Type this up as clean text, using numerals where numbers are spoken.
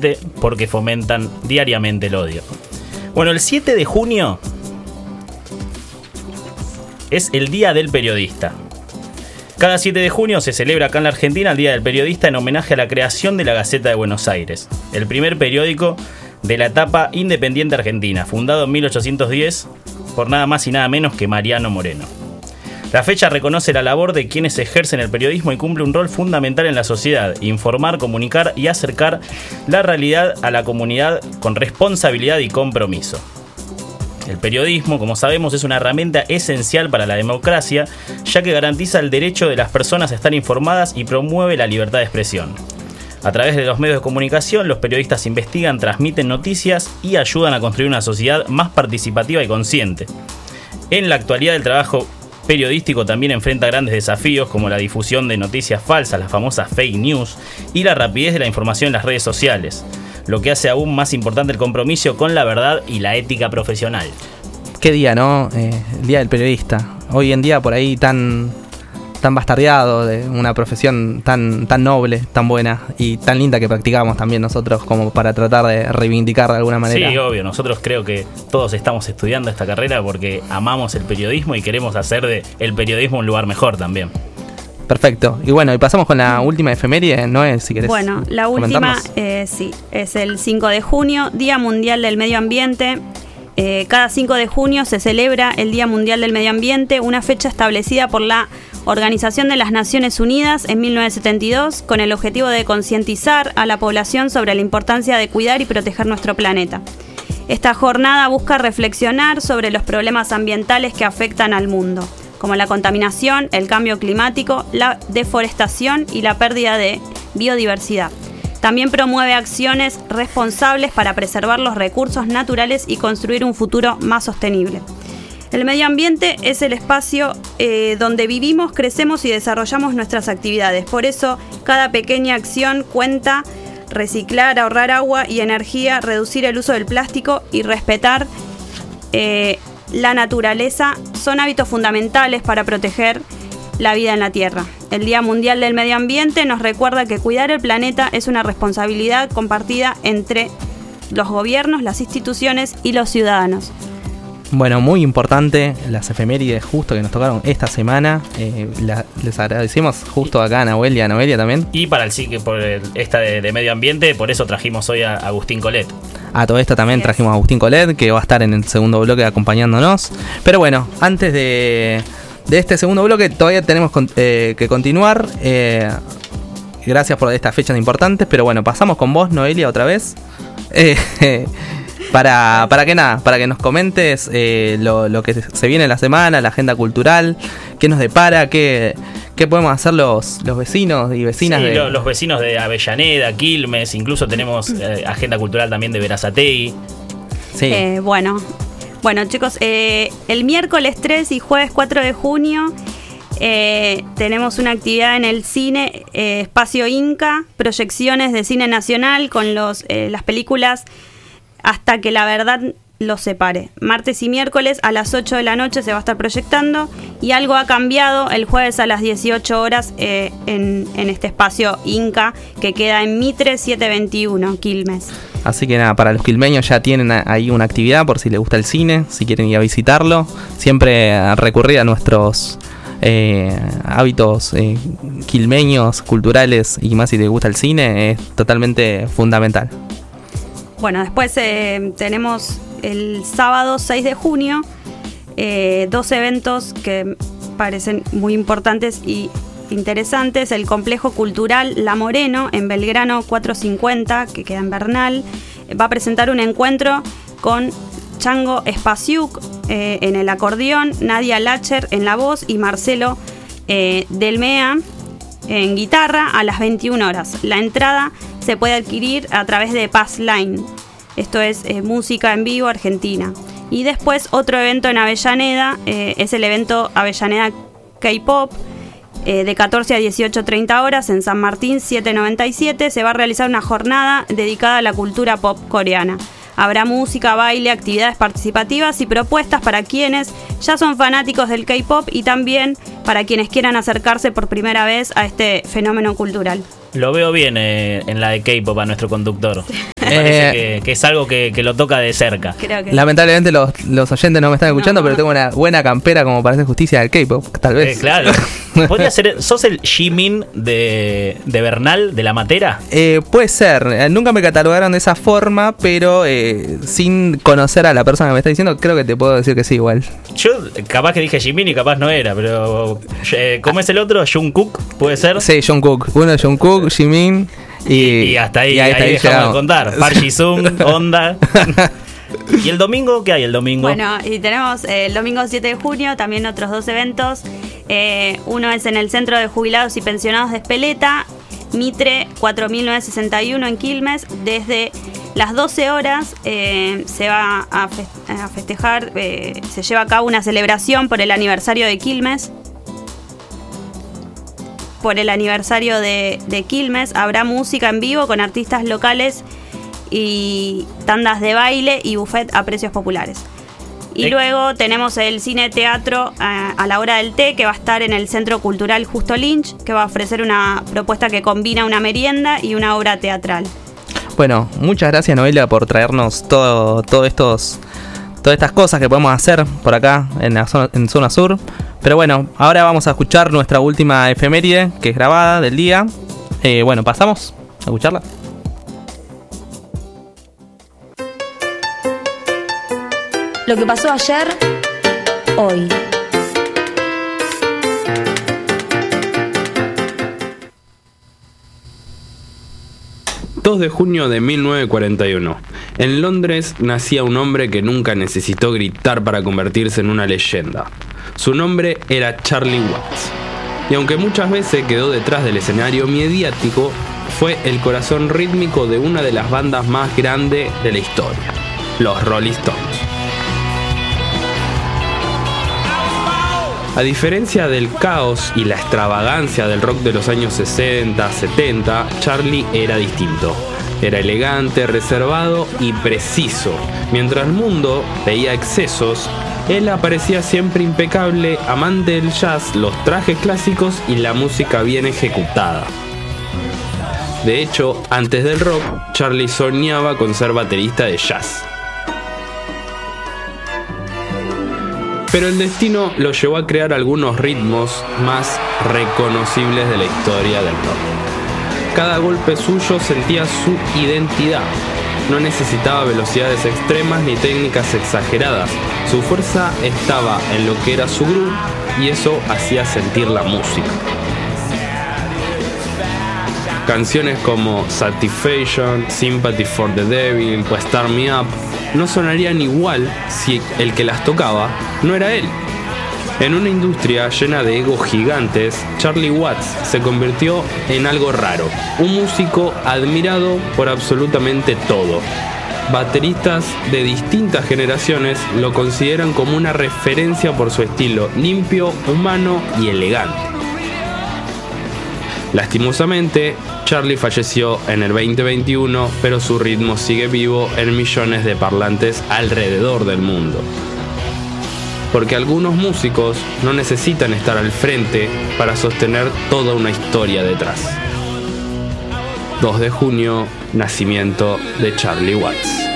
triste porque fomentan diariamente el odio. Bueno, el 7 de junio es el Día del Periodista. Cada 7 de junio se celebra acá en la Argentina el Día del Periodista en homenaje a la creación de la Gaceta de Buenos Aires, el primer periódico de la etapa independiente argentina, fundado en 1810 por nada más y nada menos que Mariano Moreno. La fecha reconoce la labor de quienes ejercen el periodismo y cumple un rol fundamental en la sociedad: informar, comunicar y acercar la realidad a la comunidad con responsabilidad y compromiso. El periodismo, como sabemos, es una herramienta esencial para la democracia, ya que garantiza el derecho de las personas a estar informadas y promueve la libertad de expresión. A través de los medios de comunicación, los periodistas investigan, transmiten noticias y ayudan a construir una sociedad más participativa y consciente. En la actualidad, el trabajo periodístico también enfrenta grandes desafíos como la difusión de noticias falsas, las famosas fake news, y la rapidez de la información en las redes sociales, lo que hace aún más importante el compromiso con la verdad y la ética profesional. Qué día, ¿no? El Día del Periodista. Hoy en día por ahí tan bastardeado, de una profesión tan noble, tan buena y tan linda que practicamos también nosotros como para tratar de reivindicar de alguna manera. Sí, obvio, nosotros creo que todos estamos estudiando esta carrera porque amamos el periodismo y queremos hacer de el periodismo un lugar mejor también. Perfecto. Y bueno, y pasamos con la última efeméride, Noé, si querés. Bueno, la última, sí, es el 5 de junio, Día Mundial del Medio Ambiente. Cada 5 de junio se celebra el Día Mundial del Medio Ambiente, una fecha establecida por la Organización de las Naciones Unidas en 1972 con el objetivo de concientizar a la población sobre la importancia de cuidar y proteger nuestro planeta. Esta jornada busca reflexionar sobre los problemas ambientales que afectan al mundo, como la contaminación, el cambio climático, la deforestación y la pérdida de biodiversidad. También promueve acciones responsables para preservar los recursos naturales y construir un futuro más sostenible. El medio ambiente es el espacio donde vivimos, crecemos y desarrollamos nuestras actividades. Por eso, cada pequeña acción cuenta. Reciclar, ahorrar agua y energía, reducir el uso del plástico y respetar la naturaleza son hábitos fundamentales para proteger la vida en la Tierra. El Día Mundial del Medio Ambiente nos recuerda que cuidar el planeta es una responsabilidad compartida entre los gobiernos, las instituciones y los ciudadanos. Bueno, muy importante las efemérides justo que nos tocaron esta semana. Les agradecemos justo acá a Nahuel y a Noelia también. Y para esta de medio ambiente, por eso trajimos hoy a Agustín Colet. A todo esto también trajimos a Agustín Colet, que va a estar en el segundo bloque acompañándonos. Pero bueno, antes de este segundo bloque todavía tenemos que continuar. Gracias por estas fechas importantes. Pero bueno, pasamos con vos, Noelia, otra vez. Para que nos comentes lo que se viene en la semana, la agenda cultural, qué nos depara, qué podemos hacer los vecinos y vecinas. Sí, los vecinos de Avellaneda, Quilmes, incluso tenemos agenda cultural también de Berazategui. Sí. Bueno chicos, el miércoles 3 y jueves 4 de junio tenemos una actividad en el cine Espacio Inca, proyecciones de cine nacional con las películas Hasta que la verdad los separe. Martes y miércoles a las 8 de la noche se va a estar proyectando y algo ha cambiado el jueves a las 18 horas en este espacio Inca que queda en Mitre 721, Quilmes. Así que nada, para los quilmeños ya tienen ahí una actividad por si les gusta el cine, si quieren ir a visitarlo. Siempre recurrir a nuestros hábitos quilmeños, culturales y más si les gusta el cine es totalmente fundamental. Bueno, después tenemos el sábado 6 de junio 2 eventos que parecen muy importantes y interesantes. El Complejo Cultural La Moreno en Belgrano 450, que queda en Bernal, va a presentar un encuentro con Chango Spasiuk en el acordeón, Nadia Lacher en la voz y Marcelo Delmea en guitarra a las 21 horas. La entrada se puede adquirir a través de Passline. Esto es música en vivo argentina. Y después otro evento en Avellaneda, es el evento Avellaneda K-Pop, de 14 a 18:30 horas en San Martín 797. Se va a realizar una jornada dedicada a la cultura pop coreana. Habrá música, baile, actividades participativas y propuestas para quienes ya son fanáticos del K-pop y también para quienes quieran acercarse por primera vez a este fenómeno cultural. Lo veo bien en la de K-pop a nuestro conductor. parece que es algo que lo toca de cerca. Creo que Lamentablemente los oyentes no me están escuchando, pero tengo una buena campera como para hacer justicia del K-pop, tal vez. Claro. ¿Podría ser, sos el Jimin de Bernal, de La Matera? Puede ser. Nunca me catalogaron de esa forma, pero sin conocer a la persona que me está diciendo, creo que te puedo decir que sí, igual. Yo capaz que dije Jimin y capaz no era, pero ¿cómo es el otro? ¿Jungkook? ¿Puede ser? Sí, Jungkook. Uno es Jungkook, Jimin y hasta ahí, ahí dejamos de contar. Park Ji-sung, Onda. ¿Y el domingo? ¿Qué hay el domingo? Bueno, y tenemos el domingo 7 de junio también otros dos eventos. Uno es en el Centro de Jubilados y Pensionados de Espeleta, Mitre 4961 en Quilmes. Desde las 12 horas se va a festejar, se lleva a cabo una celebración por el aniversario de Quilmes. Por el aniversario de Quilmes habrá música en vivo con artistas locales y tandas de baile y buffet a precios populares. Y luego tenemos el cine teatro a la hora del té, que va a estar en el Centro Cultural Justo Lynch, que va a ofrecer una propuesta que combina una merienda y una obra teatral. Bueno, muchas gracias, Noelia, por traernos todas estas cosas que podemos hacer por acá en Zona Sur. Pero bueno, ahora vamos a escuchar nuestra última efeméride, que es grabada del día. Bueno, pasamos a escucharla. Lo que pasó ayer, hoy. ...2 de junio de 1941. En Londres nacía un hombre que nunca necesitó gritar para convertirse en una leyenda. Su nombre era Charlie Watts. Y aunque muchas veces quedó detrás del escenario mediático, fue el corazón rítmico de una de las bandas más grandes de la historia, los Rolling Stones. A diferencia del caos y la extravagancia del rock de los años 60, 70, Charlie era distinto. Era elegante, reservado y preciso. Mientras el mundo veía excesos, él aparecía siempre impecable, amante del jazz, los trajes clásicos y la música bien ejecutada. De hecho, antes del rock, Charlie soñaba con ser baterista de jazz. Pero el destino lo llevó a crear algunos ritmos más reconocibles de la historia del rock. Cada golpe suyo sentía su identidad. No necesitaba velocidades extremas ni técnicas exageradas. Su fuerza estaba en lo que era su groove y eso hacía sentir la música. Canciones como Satisfaction, Sympathy for the Devil o Start Me Up no sonarían igual si el que las tocaba no era él. En una industria llena de egos gigantes, Charlie Watts se convirtió en algo raro, un músico admirado por absolutamente todo. Bateristas de distintas generaciones lo consideran como una referencia por su estilo limpio, humano y elegante. Lastimosamente, Charlie falleció en el 2021, pero su ritmo sigue vivo en millones de parlantes alrededor del mundo. Porque algunos músicos no necesitan estar al frente para sostener toda una historia detrás. 2 de junio, nacimiento de Charlie Watts.